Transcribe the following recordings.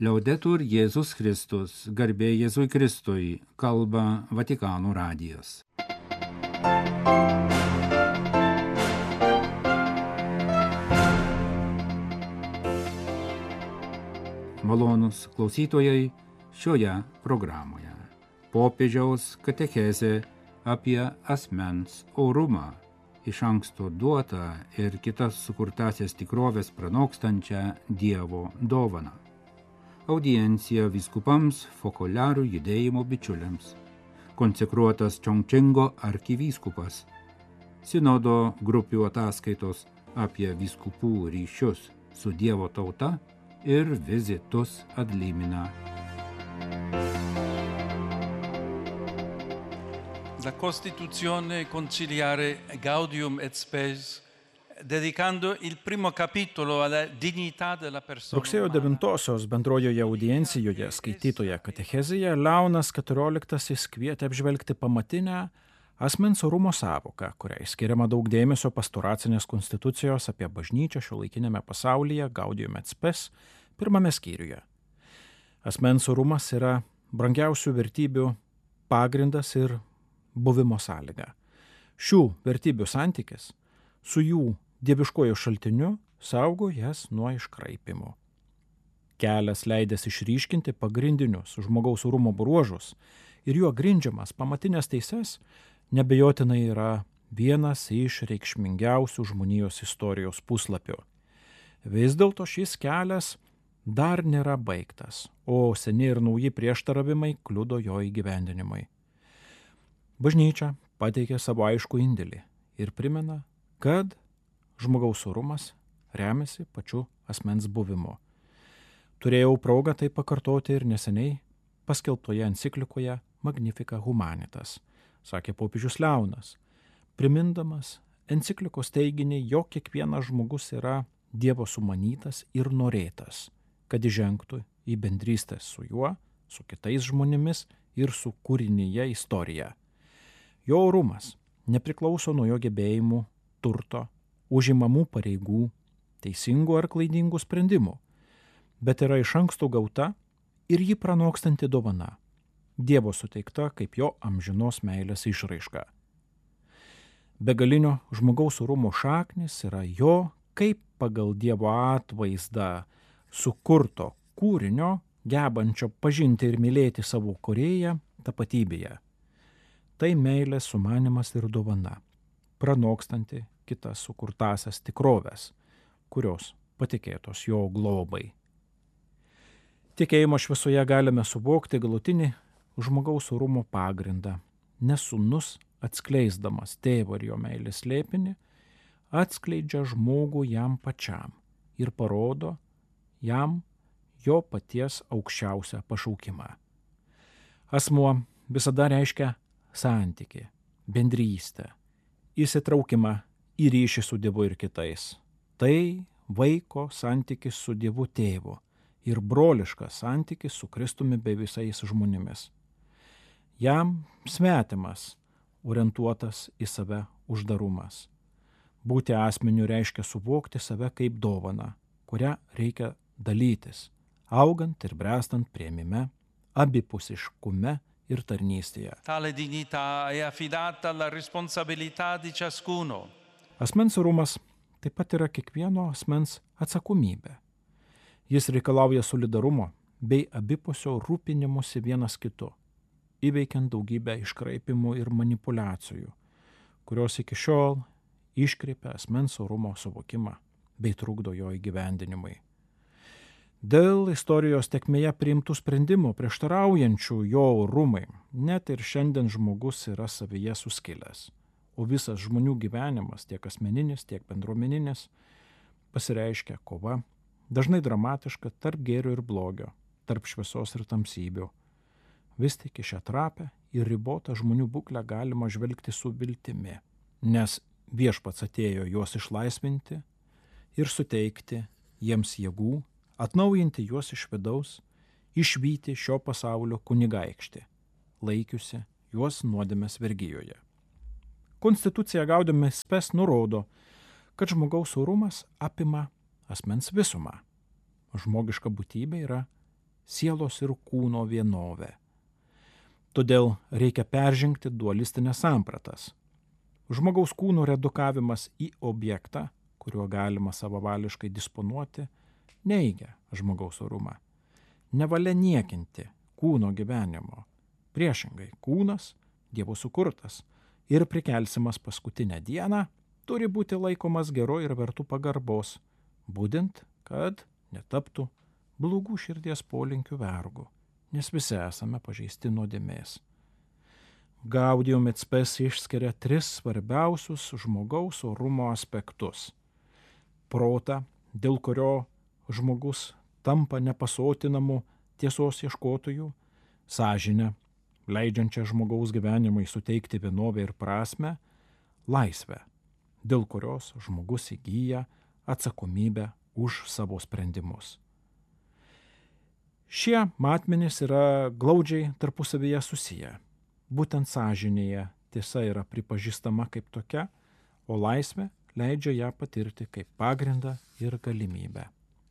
Liaudetur Jėzus Kristus, garbė Jėzui Kristui, kalba Vatikano radijas. Malonūs klausytojai šioje programoje. Popiežiaus katechezė apie asmens orumą, iš anksto duotą ir kitas sukurtasias tikrovės pranokstančią Dievo dovaną. Audiencija vyskupams Fokolarių judėjimo bičiuliams. Konsekruotas Čongčingo arkivyskupas. Sinodo grupių ataskaitos apie vyskupų ryšius su Dievo tauta ir vizitus ad limina. La Costituzione conciliare Gaudium et Spes, dedicando il primo capitolo alla dignità della persona. Rugsėjo 9-osios bendrojoje audiencijoje skaitytoje katechezėje Leonas XIV kvietė apžvelgti pamatinę asmens orumo sąvoką, kuriai skiriama daug dėmesio pastoracinės konstitucijos apie bažnyčią šiuolaikiniame pasaulyje Gaudium et Spes pirmame skyriuje. Asmens orumas yra brangiausių vertybių pagrindas ir buvimo sąlyga. Šių vertybių santykis su jų dieviškojo šaltiniu saugo jas nuo iškraipimų. Kelias leidęs išryškinti pagrindinius žmogaus orumo bruožus ir juo grindžiamas pamatinės teises nebejotinai yra vienas iš reikšmingiausių žmonijos istorijos puslapių. Vis dėlto šis kelias dar nėra baigtas, o seni ir nauji prieštaravimai kliudo jo įgyvendinimui. Bažnyčia pateikė savo aiškų indėlį ir primena, kad žmogaus orumas remiasi pačiu asmens buvimu. Turėjau progą tai pakartoti ir neseniai paskelbtoje enciklikoje Magnificat Humanitas, sakė popiežius Leonas, primindamas enciklikos teiginį, jog kiekvienas žmogus yra Dievo sumanytas ir norėtas, kad įžengtų į bendrystę su juo, su kitais žmonėmis ir su kūrinyje istorija. Jo orumas nepriklauso nuo jo gebėjimų, turto, užimamų pareigų, teisingų ar klaidingų sprendimų, bet yra iš anksto gauta ir jį pranokstanti dovana, Dievo suteikta kaip jo amžinos meilės išraiška. Begalinio žmogaus orumo šaknis yra jo kaip pagal Dievo atvaizdą sukurto kūrinio, gebančio pažinti ir mylėti savo kūrėją tapatybėje. Tai meilės sumanymas ir dovana, pranokstanti kitas sukurtasias tikrovės, kurios patikėtos jo globai. Tikėjimo šviesoje galime suvokti galutinį žmogaus orumo pagrindą, nes sūnus, atskleisdamas tėvo ir jo meilės slėpinį, atskleidžia žmogų jam pačiam ir parodo jam jo paties aukščiausią pašaukimą. Asmuo visada reiškia santykį, bendrystę, įsitraukimą į ryšį su Dievu ir kitais. Tai vaiko santykis su Dievu tėvu ir broliškas santykis su Kristumi bei visais žmonėmis. Jam svetimas, orientuotas į save uždarumas. Būti asmeniu reiškia suvokti save kaip dovaną, kurią reikia dalytis, augant ir brestant priėmime, abipusiškume ir tarnystėje. Tale dignità è affidata alla responsabilità di ciascuno. Asmens orumas taip pat yra kiekvieno asmens atsakomybė. Jis reikalauja solidarumo bei abipusio rūpinimosi vienas kitu, įveikiant daugybę iškraipimų ir manipulacijų, kurios iki šiol iškreipia asmens orumo suvokimą bei trukdo jo įgyvendinimui. Dėl istorijos tėkmėje priimtų sprendimų prieštaraujančių jo orumai, net ir šiandien žmogus yra savyje suskilęs, o visas žmonių gyvenimas, tiek asmeninis, tiek bendruomeninis, pasireiškia kova, dažnai dramatiška tarp gėrio ir blogio, tarp šviesos ir tamsybių. Vis tik į šią trapę ir ribotą žmonių būklę galima žvelgti su viltimi, nes Viešpats atėjo juos išlaisvinti ir suteikti jiems jėgų, atnaujinti juos iš vidaus, išvyti šio pasaulio kunigaikštį, laikiusi juos nuodėmės vergijoje. Konstitucija Gaudium et Spes nurodo, kad žmogaus orumas apima asmens visumą. Žmogiška būtybė yra sielos ir kūno vienovė. Todėl reikia peržengti dualistinės sampratas. Žmogaus kūno redukavimas į objektą, kuriuo galima savavališkai disponuoti, neigia žmogaus orumą. Nevalia niekinti kūno gyvenimo. Priešingai, kūnas, Dievo sukurtas ir prikelsimas paskutinę dieną, turi būti laikomas geru ir vertu pagarbos, būdint, kad netaptų blogų širdies polinkių vergu, nes visi esame pažeisti nuodėmės. Gaudium et Spes išskiria 3 svarbiausius žmogaus orumo aspektus. Protą, dėl kurio žmogus tampa nepasotinamu tiesos ieškotojų, sąžinę, leidžiančią žmogaus gyvenimui suteikti vienovę ir prasmę, laisvę, dėl kurios žmogus įgyja atsakomybę už savo sprendimus. Šie matmenys yra glaudžiai tarpusavyje susiję. Būtent sąžinėje tiesa yra pripažįstama kaip tokia, o laisvė leidžia ją patirti kaip pagrindą ir galimybę.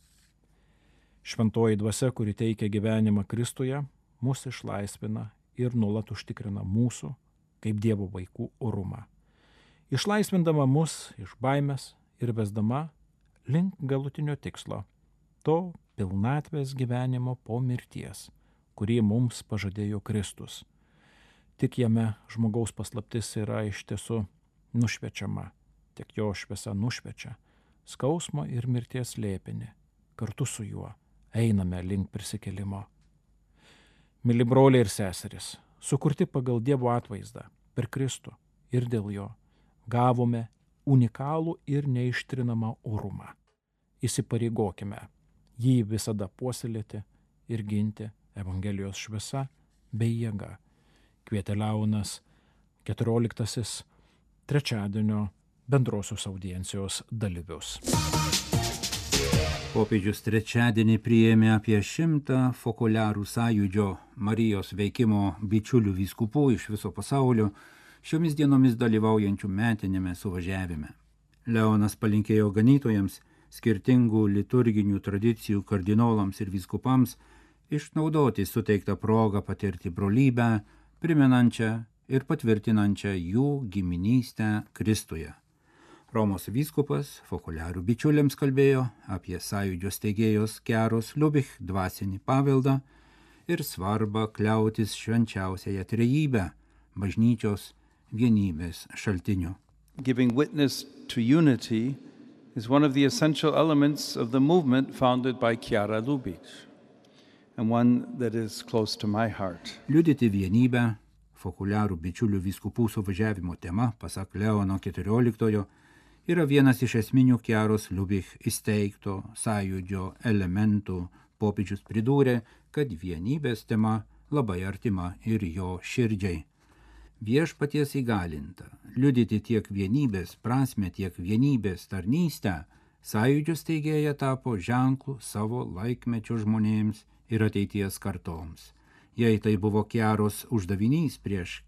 Šventoji dvasia, kuri teikia gyvenimą Kristuje, mus išlaisvina ir nuolat užtikrina mūsų, kaip Dievo vaikų, orumą. Išlaisvindama mus iš baimės ir vesdama link galutinio tikslo, to pilnatvės gyvenimo po mirties, kurį mums pažadėjo Kristus. Tik jame žmogaus paslaptis yra iš tiesų nušviečiama, tik jo šviesa nušviečia skausmo ir mirties slėpinį. Kartu su juo einame link prisikėlimo. Mili broliai ir seserys, sukurti pagal Dievo atvaizdą per Kristų ir dėl jo, gavome unikalų ir neištrinamą orumą. Įsipareigokime jį visada puoselėti ir ginti Evangelijos šviesa bei jėga. Kvietė Leonas 14. trečiadienio bendrosios audiencijos dalyvius. Popiežius trečiadienį priėmė apie 100 fokuliarų sąjūdžio Marijos veikimo bičiulių vyskupų iš viso pasaulio šiomis dienomis dalyvaujančių metinėme suvažiavime. Leonas palinkėjo ganytojams, skirtingų liturginių tradicijų kardinolams ir vyskupams išnaudoti suteiktą progą patirti brolybę, primenančią ir patvirtinančią jų giminystę Kristuje. Romos vyskupas fokuliarų bičiuliams kalbėjo apie sąjūdžio steigėjos Keros Liubich dvasinį paveldą ir svarbą kliautis švenčiausiąją trejybę, bažnyčios vienybės šaltiniu. Giving witness to unity is one of the essential elements of the movement founded by Chiara Lubich, and one that is close to my heart. Liudyti vienybę, fokuliarų bičiulių vyskupų suvažiavimo tema, pasak Leono XIV, yra vienas iš esminių Chiaros Liubich įsteigto sąjūdžio elementų. Popiežius pridūrė, kad vienybės tema labai artima ir jo širdžiai. Viešpaties įgalinta liudyti tiek vienybės prasmę, tiek vienybės tarnystę, sąjūdžio steigėja tapo ženklu savo laikmečio žmonėms ir ateities kartoms. Jei tai buvo Chiaros uždavinys prieš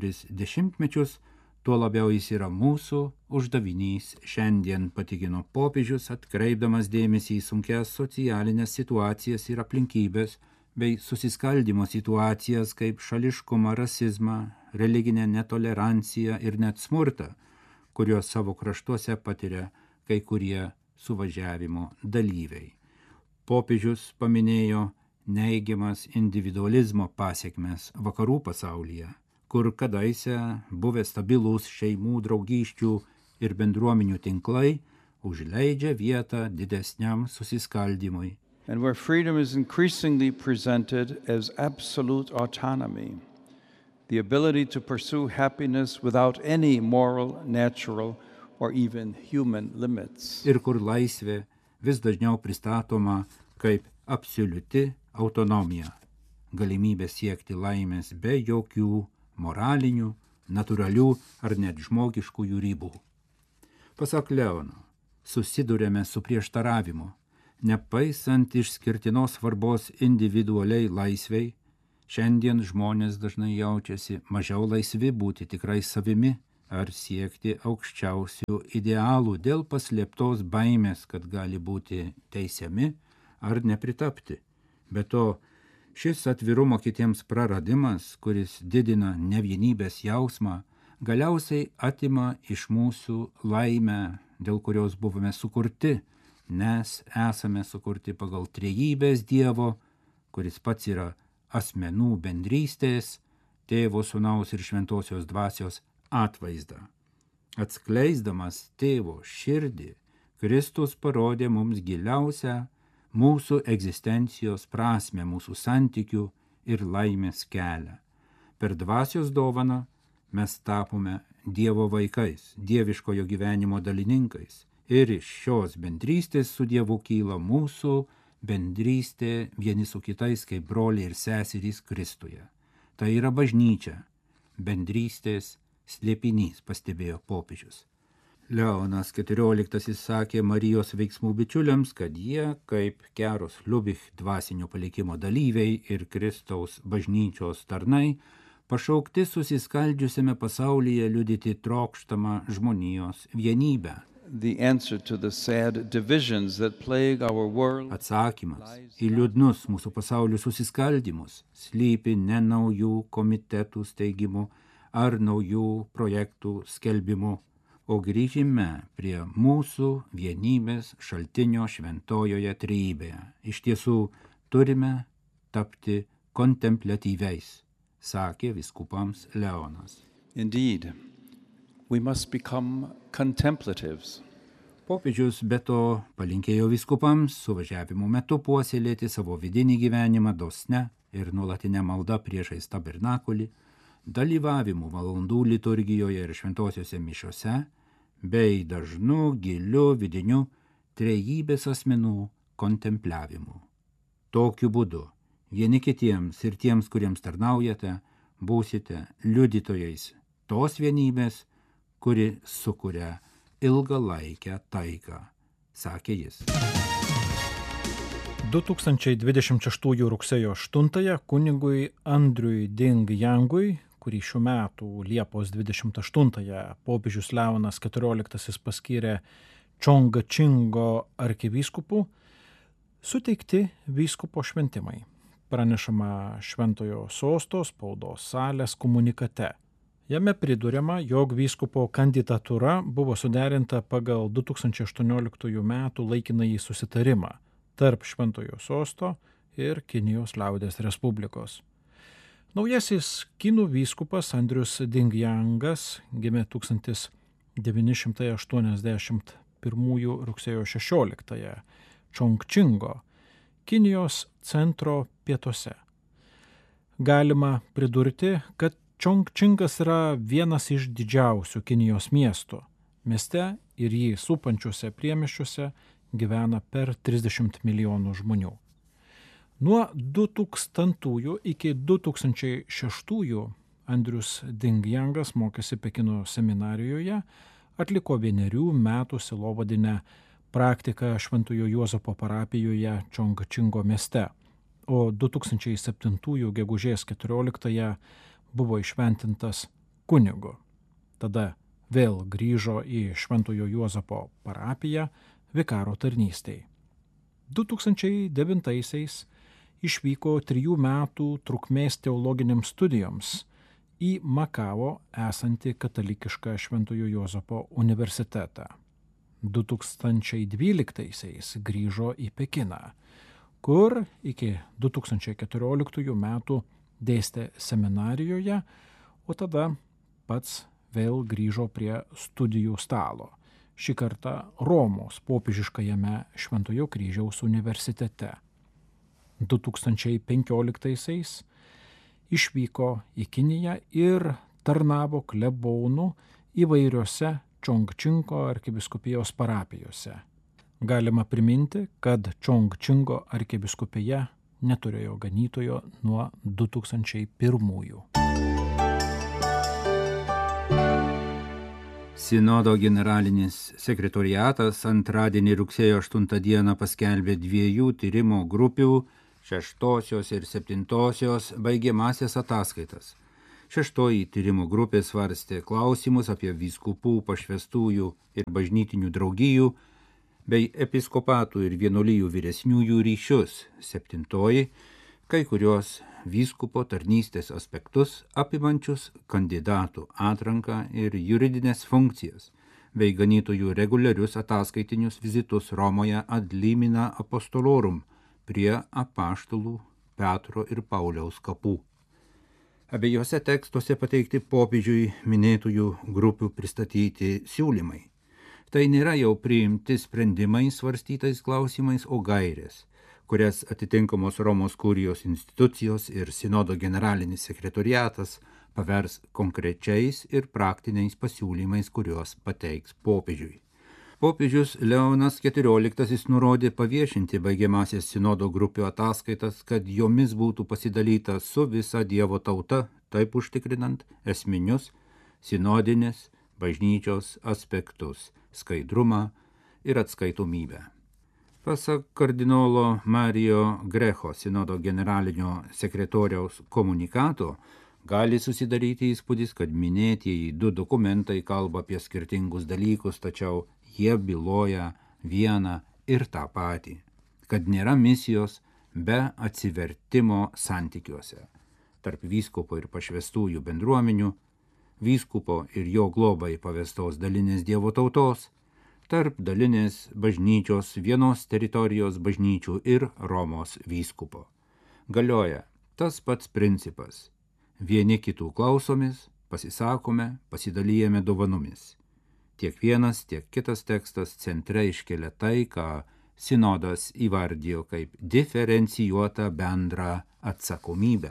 40 metus, tuo labiau jis yra mūsų uždavinys šiandien, patikino popiežius, atkreipdamas dėmesį į sunkias socialinės situacijas ir aplinkybės, bei susiskaldimo situacijas kaip šališkumą, rasizmą, religinę netoleranciją ir net smurtą, kuriuos savo kraštuose patiria kai kurie suvažiavimo dalyviai. Popiežius paminėjo neigiamas individualizmo pasekmes vakarų pasaulyje, kur kadaise buvę stabilūs šeimų draugysčių ir bendruomenių tinklai užleidžia vietą didesniam susiskaldimui. And where freedom is increasingly presented as absolute autonomy, the ability to pursue happiness without any moral, natural, or even human limits. Ir kur laisvė vis dažniau pristatoma kaip absoliuti autonomija, galimybė siekti laimės be jokių moralinių, natūralių ar net žmogiškųjų ribų. Pasak Leono, susidurėme su prieštaravimu. Nepaisant išskirtinos svarbos individualiai laisvei, šiandien žmonės dažnai jaučiasi mažiau laisvi būti tikrai savimi ar siekti aukščiausių idealų dėl paslėptos baimės, kad gali būti teisiami ar nepritapti. Be to, Šis atvirumo kitiems praradimas, kuris didina nevienybės jausmą, galiausiai atima iš mūsų laimę, dėl kurios buvome sukurti, nes esame sukurti pagal trejybės Dievo, kuris pats yra asmenų bendrystės, Tėvo, Sūnaus ir Šventosios dvasios atvaizdą. Atskleisdamas Tėvo širdį, Kristus parodė mums giliausią mūsų egzistencijos prasmę, mūsų santykių ir laimės kelią. Per dvasios dovaną mes tapome Dievo vaikais, dieviškojo gyvenimo dalininkais ir iš šios bendrystės su Dievu kyla mūsų bendrystė vieni su kitais kaip broliai ir seserys Kristuje. Tai yra bažnyčia, bendrystės slėpinys, pastebėjo popiežius. Leonas XIV sakė Marijos veiksmų bičiuliams, kad jie, kaip Keros Liubich dvasinio palikimo dalyviai ir Kristaus bažnyčios tarnai, pašaukti susiskaldžiusiame pasaulyje liudyti trokštamą žmonijos vienybę. Atsakymas į liūdnus mūsų pasaulio susiskaldymus slypi ne naujų komitetų steigimu ar naujų projektų skelbimu, o grįžime prie mūsų vienybės šaltinio šventojoje trejybėje. Iš tiesų turime tapti kontempliatyviais, sakė vyskupams Leonas. Indeed, we must become contemplatives. Popiežius be to palinkėjo vyskupams suvažiavimo metu puoselėti savo vidinį gyvenimą dosne ir nuolatinę maldą priešais tabernakulį, dalyvavimu valandų liturgijoje ir šventosiuose mišiose, bei dažnu, giliu, vidiniu trejybės asmenų kontempliavimu. Tokiu būdu vieni kitiems ir tiems, kuriems tarnaujate, būsite liudytojais tos vienybės, kuri sukuria ilgalaikę taiką, sakė jis. 2026 rugsėjo 8 kunigui Andriui Ding Jangui, kurį šių metų Liepos 28 popiežius Leonas XIV paskyrė Čongčingo arkivyskupu, suteikti vyskupo šventimai. Pranešama Šventojo sosto spaudos salės komunikate. Jame priduriama, jog vyskupo kandidatūra buvo suderinta pagal 2018 metų laikinąjį susitarimą tarp Šventojo sosto ir Kinijos liaudies Respublikos. Naujasis kinų vyskupas Andrius Ding Jangas gimė 1981 rugsėjo 16 Čongčingo, Kinijos centro pietuose. Galima pridurti, kad Čongčingas yra vienas iš didžiausių Kinijos miestų. Mieste ir jį supančiuose priemiesčiuose gyvena per 30 milijonų žmonių. Nuo 2000 iki 2006 Andrius Ding Jangas mokėsi Pekino seminarijoje, atliko 1 metų sielovadinę praktiką Šventojo Juozapo parapijoje Čongčingo mieste, o 2007 gegužės 14 buvo išventintas kunigu. Tada vėl grįžo į Šventojo Juozapo parapiją vikaro tarnystei. 2009 išvyko 3 metų trukmės teologiniams studijoms į Makao esantį katalikišką Šventojo Juozapo universitetą. 2012 grįžo į Pekiną, kur iki 2014 metų dėstė seminarijoje, o tada pats vėl grįžo prie studijų stalo. Šį kartą Romos popiežiškajame Šventojo kryžiaus universitete. 2015 išvyko į Kiniją ir tarnavo klebonu įvairiose Čongčingo arkivyskupijos parapijose. Galima priminti, kad Čongčingo arkivyskupija neturėjo ganytojo nuo 2001. Sinodo generalinis sekretoriatas antradienį rugsėjo 8 dieną paskelbė 2 tyrimo grupių 6 ir 7 baigiamasias ataskaitas. 6 tyrimo grupė svarstė klausimus apie vyskupų, pašvestųjų ir bažnytinių draugijų bei episkopatų ir vienuolijų vyresniųjų ryšius. 7 kai kurios vyskupo tarnystės aspektus apimančius kandidatų atranką ir juridinės funkcijas, bei ganytojų reguliarius ataskaitinius vizitus Romoje ad limina apostolorum prie apaštalų Petro ir Pauliaus kapų. Abiejose tekstuose pateikti popiežiui minėtųjų grupių pristatyti siūlymai. Tai nėra jau priimti sprendimai svarstytais klausimais, o gairės, kurias atitinkamos Romos kurijos institucijos ir sinodo generalinis sekretoriatas pavers konkrečiais ir praktiniais pasiūlymais, kuriuos pateiks popiežiui. Popiežius Leonas XIV nurodė paviešinti baigiamasias sinodo grupių ataskaitas, kad jomis būtų pasidalyta su visa Dievo tauta, taip užtikrinant esminius sinodinės bažnyčios aspektus – skaidrumą ir atskaitomybę. Pasak kardinolo Mario Grecho sinodo generalinio sekretoriaus komunikato, gali susidaryti įspūdis, kad minėtieji du dokumentai kalba apie skirtingus dalykus, tačiau jie byloja vieną ir tą patį, kad nėra misijos be atsivertimo santykiuose tarp vyskupo ir pašvestųjų bendruomenių, vyskupo ir jo globai pavestos dalinės Dievo tautos, tarp dalinės bažnyčios vienos teritorijos bažnyčių ir Romos vyskupo. Galioja tas pats principas. Vieni kitų klausomės, pasisakome, pasidalijame dovanomis. Tiek vienas, tiek kitas tekstas centre iškelia tai, ką sinodas įvardijo kaip diferencijuotą bendrą atsakomybę.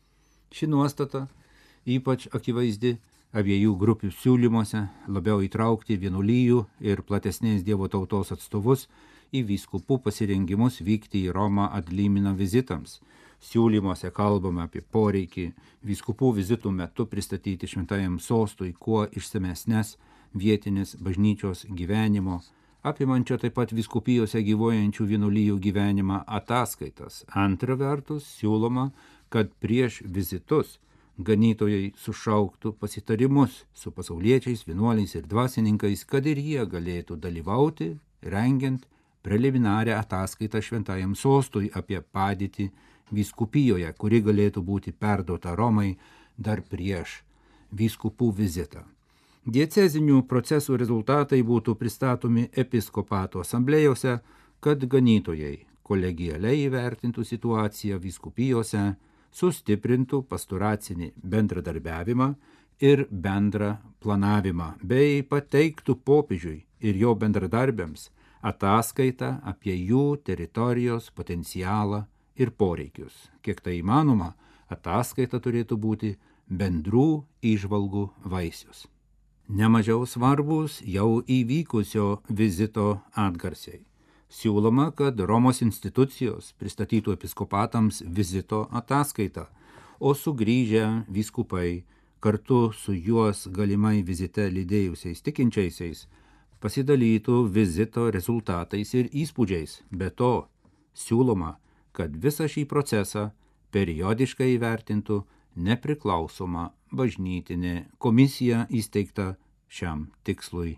Ši nuostata ypač akivaizdi abiejų grupių siūlymuose labiau įtraukti vienuolijų ir platesnės Dievo tautos atstovus į vyskupų pasirengimus vykti į Romą ad limina vizitams. Siūlymuose kalbama apie poreikį vyskupų vizitų metu pristatyti šventajam sostui kuo išsamesnes vietinės bažnyčios gyvenimo, apimančio taip pat vyskupijose gyvuojančių vienuolijų gyvenimą ataskaitas. Antra vertus, siūloma, kad prieš vizitus ganytojai sušauktų pasitarimus su pasauliečiais, vienuoliais ir dvasininkais, kad ir jie galėtų dalyvauti, rengiant preliminarią ataskaitą šventajam sostui apie padėtį vyskupijoje, kuri galėtų būti perduota Romai dar prieš vyskupų vizitą. Diecezinių procesų rezultatai būtų pristatomi episkopato asamblėjose, kad ganytojai kolegialiai įvertintų situaciją vyskupijose, sustiprintų pastoracinį bendradarbiavimą ir bendrą planavimą, bei pateiktų popiežiui ir jo bendradarbiams ataskaitą apie jų teritorijos potencialą ir poreikius. Kiek tai įmanoma, ataskaita turėtų būti bendrų įžvalgų vaisius. Nemažiau svarbus jau įvykusio vizito atgarsiai. Siūloma, kad Romos institucijos pristatytų episkopatams vizito ataskaitą, o sugrįžę vyskupai kartu su juos galimai vizite lydėjusiais tikinčiaisiais pasidalytų vizito rezultatais ir įspūdžiais. Be to, siūloma, kad visą šį procesą periodiškai įvertintų nepriklausoma bažnytinė komisija įsteigta šiam tikslui.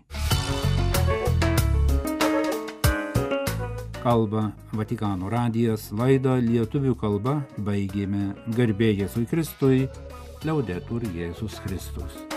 Kalba Vatikano radijas, laidą lietuvių kalba baigėme. Garbė Jėzui Kristui, Liaudetur Jėzus Kristus.